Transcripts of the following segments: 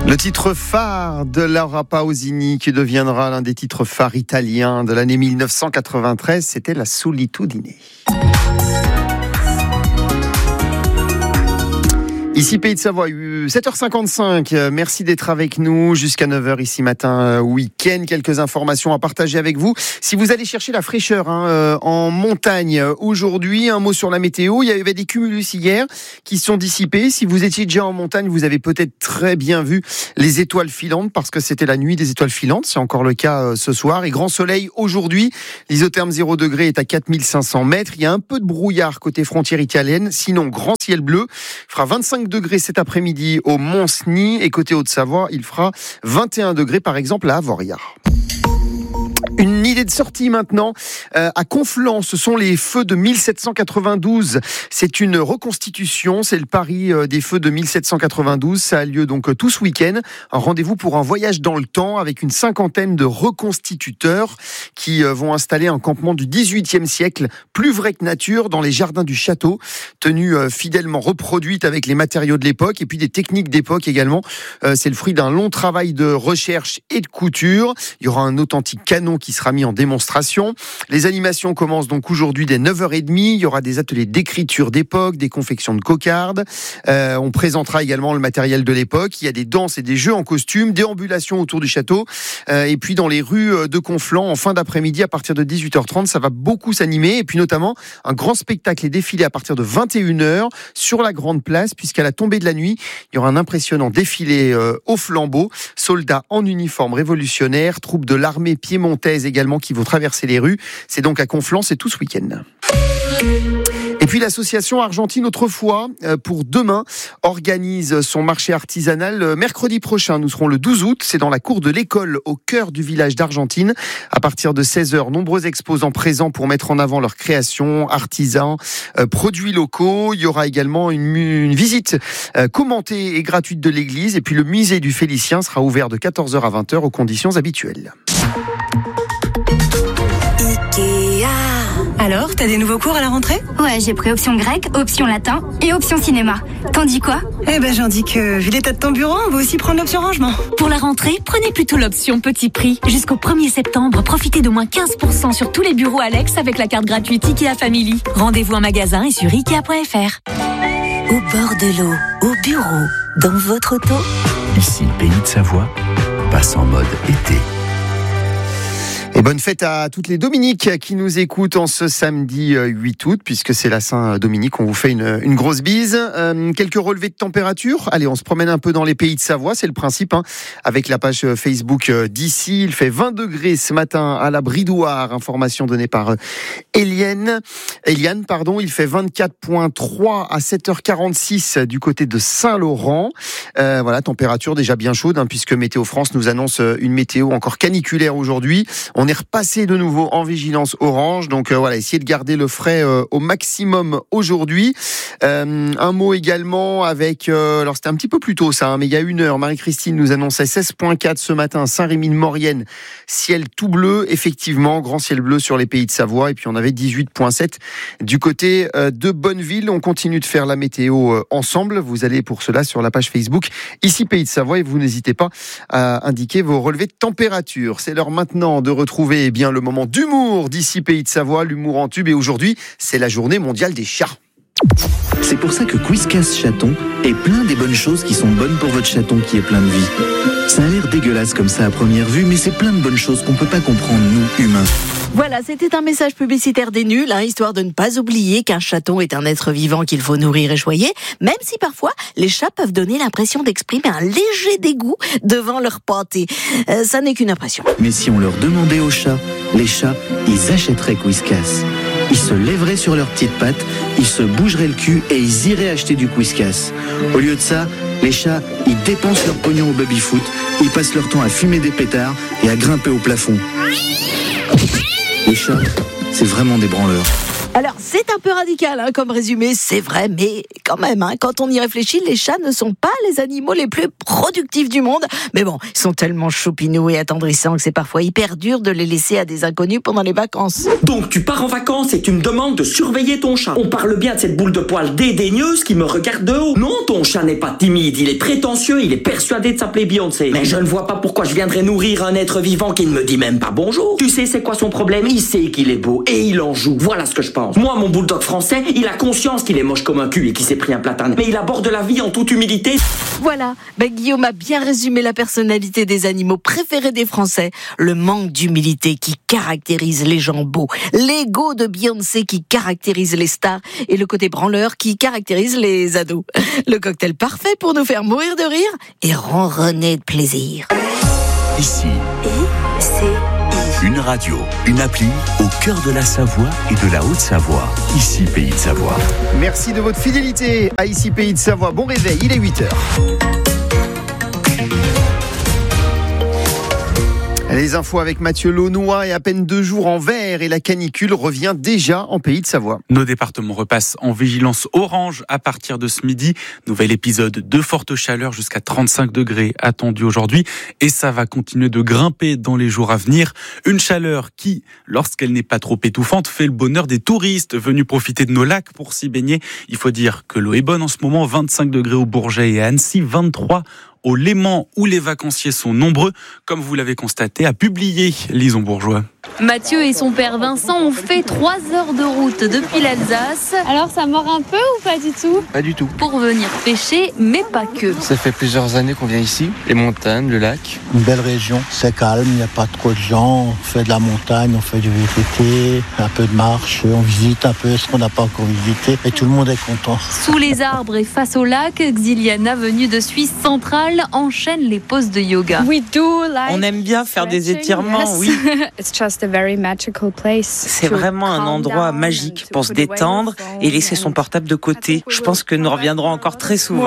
Le titre phare de Laura Pausini, qui deviendra l'un des titres phares italiens de l'année 1993, c'était La Solitudine. Ici Pays de Savoie, 7h55, merci d'être avec nous jusqu'à 9h ici matin, week-end. Quelques informations à partager avec vous. Si vous allez chercher la fraîcheur en montagne aujourd'hui, un mot sur la météo. Il y avait des cumulus hier qui sont dissipés. Si vous étiez déjà en montagne, vous avez peut-être très bien vu les étoiles filantes parce que c'était la nuit des étoiles filantes. C'est encore le cas ce soir. Et grand soleil aujourd'hui. L'isotherme 0 degré est à 4500 mètres. Il y a un peu de brouillard côté frontière italienne. Sinon, grand ciel bleu. Il fera 25 degrés cet après-midi au Mont-Cenis et côté Haute-Savoie, il fera 21 degrés par exemple à Avoria. Une idée de sortie maintenant à Conflans, ce sont les feux de 1792. C'est une reconstitution, c'est le Paris des feux de 1792. Ça a lieu donc tout ce week-end. Un rendez-vous pour un voyage dans le temps avec une cinquantaine de reconstituteurs qui vont installer un campement du XVIIIe siècle, plus vrai que nature, dans les jardins du château, tenue fidèlement reproduite avec les matériaux de l'époque et puis des techniques d'époque également. C'est le fruit d'un long travail de recherche et de couture. Il y aura un authentique canon qui sera mis en démonstration. Les animations commencent donc aujourd'hui dès 9h30. Il y aura des ateliers d'écriture d'époque, des confections de cocardes. On présentera également le matériel de l'époque. Il y a des danses et des jeux en costume, déambulations autour du château. Et puis dans les rues de Conflans, en fin d'après-midi, à partir de 18h30, ça va beaucoup s'animer. Et puis notamment, un grand spectacle et défilé à partir de 21h sur la grande place, puisqu'à la tombée de la nuit, il y aura un impressionnant défilé au flambeau. Soldats en uniforme révolutionnaire, troupes de l'armée piémontaise également qui vont traverser les rues. C'est donc à Conflans, c'est tout ce week-end. Et puis l'association Argentine Autrefois, pour demain, organise son marché artisanal mercredi prochain. Nous serons le 12 août, c'est dans la cour de l'école au cœur du village d'Argentine. À partir de 16h, nombreux exposants présents pour mettre en avant leurs créations, artisans, produits locaux. Il y aura également une visite commentée et gratuite de l'église. Et puis le musée du Félicien sera ouvert de 14h à 20h aux conditions habituelles. Alors, t'as des nouveaux cours à la rentrée ? Ouais, j'ai pris option grec, option latin et option cinéma. T'en dis quoi ? Eh ben, j'en dis que, vu l'état de ton bureau, on va aussi prendre l'option rangement. Pour la rentrée, prenez plutôt l'option petit prix. Jusqu'au 1er septembre, profitez d'au moins 15% sur tous les bureaux Alex avec la carte gratuite IKEA Family. Rendez-vous en magasin et sur Ikea.fr. Au bord de l'eau, au bureau, dans votre auto. Ici, Pays de Savoie passe en mode été. Et bonne fête à toutes les Dominiques qui nous écoutent en ce samedi 8 août, puisque c'est la Saint-Dominique. On vous fait une grosse bise. Quelques relevés de température. Allez, on se promène un peu dans les pays de Savoie, c'est le principe, avec la page Facebook d'ici. Il fait 20 degrés ce matin à la Bridoire. Information donnée par Eliane, il fait 24,3 à 7h46 du côté de Saint-Laurent. Voilà, température déjà bien chaude, puisque Météo France nous annonce une météo encore caniculaire aujourd'hui. On est repassé de nouveau en vigilance orange, donc voilà, essayez de garder le frais au maximum aujourd'hui. Un mot également avec, alors c'était un petit peu plus tôt ça, mais il y a une heure, Marie-Christine nous annonçait 16,4 ce matin, Saint-Rémy-de-Maurienne, ciel tout bleu, effectivement, grand ciel bleu sur les pays de Savoie, et puis on avait 18,7 du côté de Bonneville. On continue de faire la météo ensemble, vous allez pour cela sur la page Facebook, ici Pays de Savoie, et vous n'hésitez pas à indiquer vos relevés de température. C'est l'heure maintenant de retrouver le moment d'humour d'ici Pays de Savoie, l'humour en tube. Et aujourd'hui, c'est la journée mondiale des chats. C'est pour ça que Whiskas Chaton est plein des bonnes choses qui sont bonnes pour votre chaton qui est plein de vie. Ça a l'air dégueulasse comme ça à première vue, mais c'est plein de bonnes choses qu'on peut pas comprendre, nous, humains. Voilà, c'était un message publicitaire des nuls, histoire de ne pas oublier qu'un chaton est un être vivant qu'il faut nourrir et choyer, même si parfois les chats peuvent donner l'impression d'exprimer un léger dégoût devant leur pâté. Ça n'est qu'une impression. Mais si on leur demandait aux chats, les chats, ils achèteraient Whiskas. Ils se lèveraient sur leurs petites pattes, ils se bougeraient le cul et ils iraient acheter du Whiskas. Au lieu de ça, les chats, ils dépensent leur pognon au baby-foot, ils passent leur temps à fumer des pétards et à grimper au plafond. Les chats, c'est vraiment des branleurs. Alors, c'est un peu radical comme résumé, c'est vrai, mais quand même, quand on y réfléchit, les chats ne sont pas les animaux les plus productifs du monde. Mais bon, ils sont tellement choupinous et attendrissants que c'est parfois hyper dur de les laisser à des inconnus pendant les vacances. Donc tu pars en vacances et tu me demandes de surveiller ton chat. On parle bien de cette boule de poils dédaigneuse qui me regarde de haut. Non, ton chat n'est pas timide, il est prétentieux, il est persuadé de s'appeler Beyoncé. Mais je ne vois pas pourquoi je viendrais nourrir un être vivant qui ne me dit même pas bonjour. Tu sais c'est quoi son problème? Il sait qu'il est beau et il en joue. Voilà ce que je pense. Moi, mon bulldog français, il a conscience qu'il est moche comme un cul et qu'il s'est pris un platane. Mais il aborde la vie en toute humilité. Voilà, Guillaume a bien résumé la personnalité des animaux préférés des Français. Le manque d'humilité qui caractérise les gens beaux, l'ego de Beyoncé qui caractérise les stars et le côté branleur qui caractérise les ados. Le cocktail parfait pour nous faire mourir de rire et ronronner de plaisir. Ici, une radio, une appli au cœur de la Savoie et de la Haute-Savoie. Ici, Pays de Savoie. Merci de votre fidélité à Ici Pays de Savoie. Bon réveil, il est 8h. Les infos avec Mathieu Launois et à peine 2 jours en vert et la canicule revient déjà en Pays de Savoie. Nos départements repassent en vigilance orange à partir de ce midi. Nouvel épisode de forte chaleur jusqu'à 35 degrés attendu aujourd'hui et ça va continuer de grimper dans les jours à venir. Une chaleur qui, lorsqu'elle n'est pas trop étouffante, fait le bonheur des touristes venus profiter de nos lacs pour s'y baigner. Il faut dire que l'eau est bonne en ce moment, 25 degrés au Bourget et à Annecy, 23 au Léman où les vacanciers sont nombreux, comme vous l'avez constaté, a publié Lison Bourgeois. Mathieu et son père Vincent ont fait 3 heures de route depuis l'Alsace. Alors ça mord un peu ou pas du tout? Pas du tout. Pour venir pêcher, mais pas que. Ça fait plusieurs années qu'on vient ici, les montagnes, le lac. Une belle région, c'est calme, il n'y a pas trop de gens, on fait de la montagne, on fait du VTT, un peu de marche, on visite un peu ce qu'on n'a pas encore visité et tout le monde est content. Sous les arbres et face au lac, Xiliana, venue de Suisse centrale, enchaîne les poses de yoga. On aime bien faire des étirements, oui. C'est vraiment un endroit magique pour se détendre et laisser son portable de côté. Je pense que nous reviendrons encore très souvent.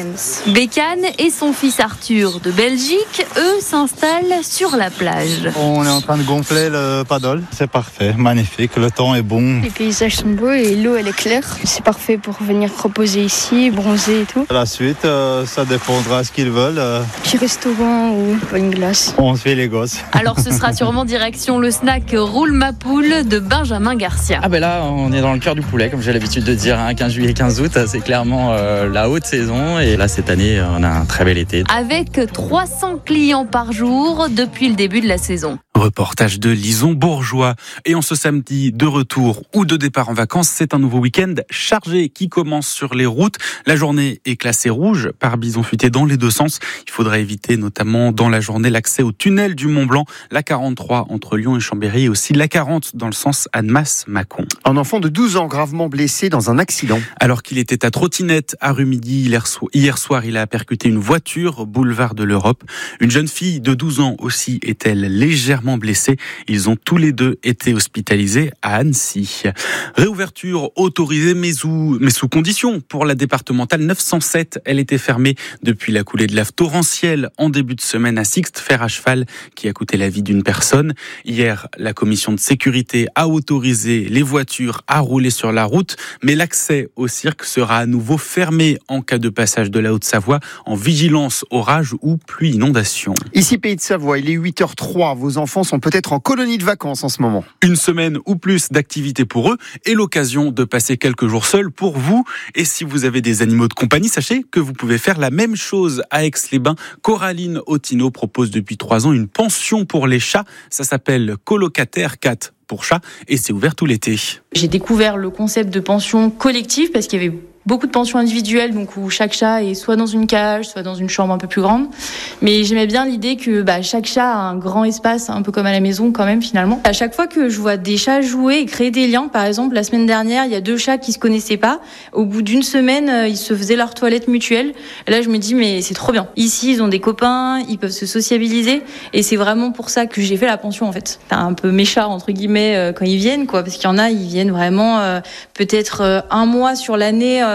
Bécane et son fils Arthur de Belgique, eux, s'installent sur la plage. On est en train de gonfler le paddle. C'est parfait, magnifique, le temps est bon. Les paysages sont beaux et l'eau elle est claire. C'est parfait pour venir reposer ici, bronzer et tout. La suite, ça dépendra de ce qu'ils veulent. Petit restaurant ou une glace. On se fait les gosses. Alors ce sera sûrement direction le snack Roule ma poule de Benjamin Garcia. Ah ben là, on est dans le cœur du poulet, comme j'ai l'habitude de dire, 15 juillet, 15 août, c'est clairement la haute saison. Et là, cette année, on a un très bel été. Avec 300 clients par jour depuis le début de la saison. Reportage de Lison Bourgeois. Et en ce samedi de retour ou de départ en vacances, c'est un nouveau week-end chargé qui commence sur les routes. La journée est classée rouge par bison futé dans les deux sens. Il faudra éviter notamment dans la journée l'accès au tunnel du Mont-Blanc, la 43 entre Lyon et Chambéry et aussi la 40 dans le sens Annemasse-Mâcon. Un enfant de 12 ans gravement blessé dans un accident. Alors qu'il était à trottinette à Rumilly hier soir, il a percuté une voiture boulevard de l'Europe. Une jeune fille de 12 ans aussi est-elle légèrement blessés. Ils ont tous les deux été hospitalisés à Annecy. Réouverture autorisée mais sous condition pour la départementale 907. Elle était fermée depuis la coulée de lave torrentielle en début de semaine à Sixte, fer à cheval qui a coûté la vie d'une personne. Hier, la commission de sécurité a autorisé les voitures à rouler sur la route, mais l'accès au cirque sera à nouveau fermé en cas de passage de la Haute-Savoie en vigilance orage ou pluie inondation. Ici Pays de Savoie, il est 8h03. Vos enfants sont peut-être en colonie de vacances en ce moment. Une semaine ou plus d'activité pour eux et l'occasion de passer quelques jours seuls pour vous. Et si vous avez des animaux de compagnie, sachez que vous pouvez faire la même chose à Aix-les-Bains. Coraline Otino propose depuis 3 ans une pension pour les chats. Ça s'appelle Colocataire 4 pour chats et c'est ouvert tout l'été. J'ai découvert le concept de pension collective parce qu'il y avait beaucoup de pensions individuelles, donc où chaque chat est soit dans une cage, soit dans une chambre un peu plus grande. Mais j'aimais bien l'idée que chaque chat a un grand espace, un peu comme à la maison quand même finalement. À chaque fois que je vois des chats jouer et créer des liens, par exemple la semaine dernière, il y a 2 chats qui se connaissaient pas. Au bout d'une semaine, ils se faisaient leur toilette mutuelle. Et là, je me dis mais c'est trop bien. Ici, ils ont des copains, ils peuvent se sociabiliser, et c'est vraiment pour ça que j'ai fait la pension en fait. C'est un peu mes chats entre guillemets quand ils viennent quoi, parce qu'il y en a, ils viennent vraiment peut-être un mois sur l'année.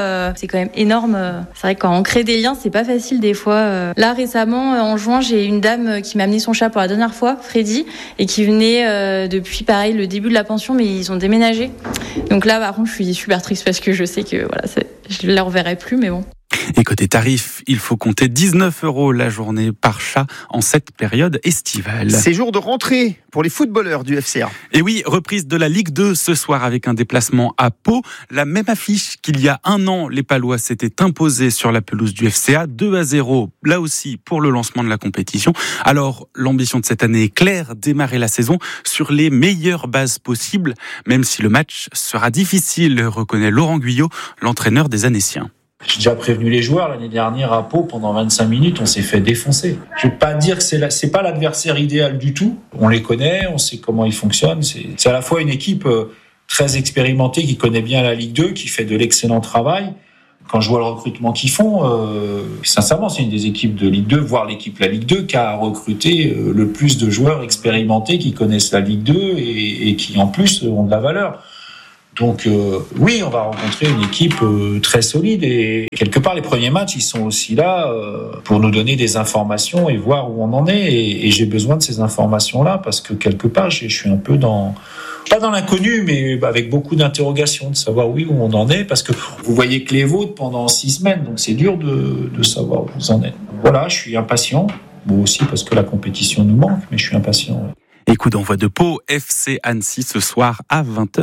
c'est quand même énorme. C'est vrai que quand on crée des liens, c'est pas facile des fois. Là récemment, en juin, j'ai une dame qui m'a amené son chat pour la dernière fois, Freddy, et qui venait depuis pareil le début de la pension, mais ils ont déménagé. Donc là, par contre, je suis super triste parce que je sais que je ne les reverrai plus, mais bon. Et côté tarif, il faut compter 19 € la journée par chat en cette période estivale. C'est jour de rentrée pour les footballeurs du FCA. Et oui, reprise de la Ligue 2 ce soir avec un déplacement à Pau. La même affiche qu'il y a un an, les Palois s'étaient imposés sur la pelouse du FCA, 2-0, là aussi pour le lancement de la compétition. Alors, l'ambition de cette année est claire, démarrer la saison sur les meilleures bases possibles, même si le match sera difficile, reconnaît Laurent Guyot, l'entraîneur des Annéciens. J'ai déjà prévenu les joueurs l'année dernière à Pau, pendant 25 minutes, on s'est fait défoncer. Je vais pas dire que c'est pas l'adversaire idéal du tout. On les connaît, on sait comment ils fonctionnent. C'est à la fois une équipe très expérimentée qui connaît bien la Ligue 2, qui fait de l'excellent travail. Quand je vois le recrutement qu'ils font, sincèrement, c'est une des équipes de Ligue 2, voire la Ligue 2, qui a recruté le plus de joueurs expérimentés qui connaissent la Ligue 2 et qui en plus ont de la valeur. Donc oui, on va rencontrer une équipe très solide et quelque part les premiers matchs, ils sont aussi là pour nous donner des informations et voir où on en est et j'ai besoin de ces informations-là parce que quelque part, je suis un peu pas dans l'inconnu, mais avec beaucoup d'interrogations, de savoir où on en est parce que vous voyez que les vôtres pendant 6 semaines, donc c'est dur de savoir où vous en êtes. Voilà, je suis impatient, bon aussi parce que la compétition nous manque, mais je suis impatient. Ouais. Et coup d'envoi de Pau, FC Annecy ce soir à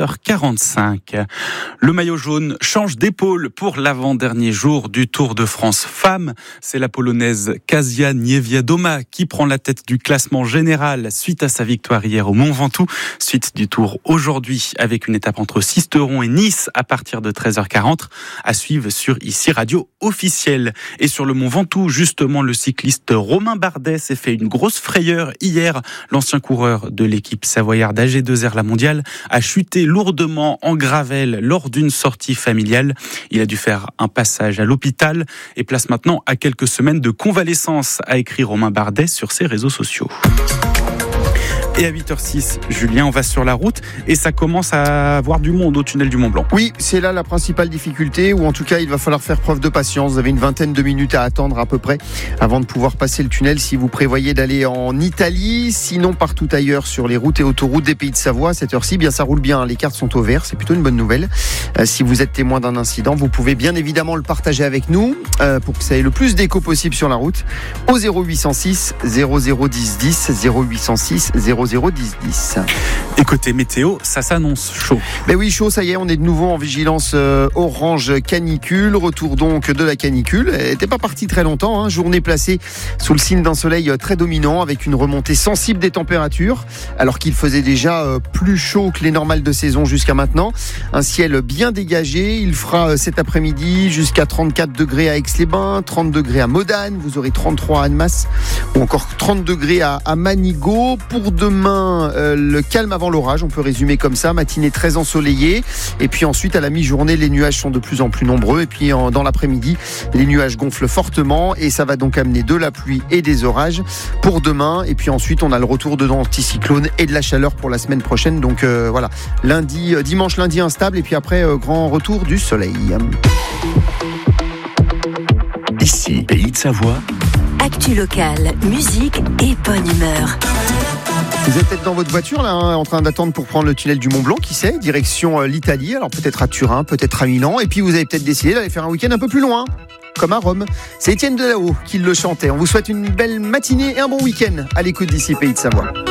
20h45. Le maillot jaune change d'épaule pour l'avant-dernier jour du Tour de France Femmes. C'est la Polonaise Kasia Niewiadoma qui prend la tête du classement général suite à sa victoire hier au Mont Ventoux. Suite du Tour aujourd'hui avec une étape entre Sisteron et Nice à partir de 13h40 à suivre sur ici Radio officielle. Et sur le Mont Ventoux, justement, le cycliste Romain Bardet s'est fait une grosse frayeur hier. L'ancien coureur de l'équipe savoyarde AG2R La Mondiale a chuté lourdement en gravelle lors d'une sortie familiale. Il a dû faire un passage à l'hôpital et place maintenant à quelques semaines de convalescence, a écrit Romain Bardet sur ses réseaux sociaux. Et à 8h06, Julien, on va sur la route et ça commence à avoir du monde au tunnel du Mont-Blanc. Oui, c'est là la principale difficulté, ou en tout cas, il va falloir faire preuve de patience. Vous avez une vingtaine de minutes à attendre à peu près avant de pouvoir passer le tunnel si vous prévoyez d'aller en Italie. Sinon, partout ailleurs sur les routes et autoroutes des Pays de Savoie, à cette heure-ci, bien ça roule bien. Les cartes sont au vert, c'est plutôt une bonne nouvelle. Si vous êtes témoin d'un incident, vous pouvez bien évidemment le partager avec nous pour que ça ait le plus d'écho possible sur la route au 0806 0010 10 0806 0010 10. Et côté météo, ça s'annonce chaud. Ben oui, chaud, ça y est, on est de nouveau en vigilance orange canicule. Retour donc de la canicule. Elle n'était pas partie très longtemps, journée placée sous le signe d'un soleil très dominant avec une remontée sensible des températures, alors qu'il faisait déjà plus chaud que les normales de saison jusqu'à maintenant. Un ciel bien dégagé. Il fera cet après-midi jusqu'à 34 degrés à Aix-les-Bains, 30 degrés à Modane. Vous aurez 33 à Annemasse ou encore 30 degrés à Manigot. Pour demain, le calme avant l'orage, on peut résumer comme ça, matinée très ensoleillée et puis ensuite à la mi-journée les nuages sont de plus en plus nombreux et puis dans l'après-midi les nuages gonflent fortement et ça va donc amener de la pluie et des orages pour demain et puis ensuite on a le retour de l'anticyclone et de la chaleur pour la semaine prochaine donc voilà, dimanche lundi instable et puis après grand retour du soleil. Ici Pays de Savoie, actu locale, musique et bonne humeur. Vous êtes peut-être dans votre voiture là, en train d'attendre pour prendre le tunnel du Mont-Blanc, qui sait, direction l'Italie, alors peut-être à Turin, peut-être à Milan, et puis vous avez peut-être décidé d'aller faire un week-end un peu plus loin, comme à Rome. C'est Étienne Delahaut qui le chantait. On vous souhaite une belle matinée et un bon week-end à l'écoute d'ici Pays de Savoie.